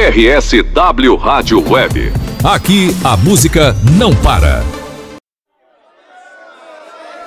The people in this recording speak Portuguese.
RSW Rádio Web. Aqui a música não para.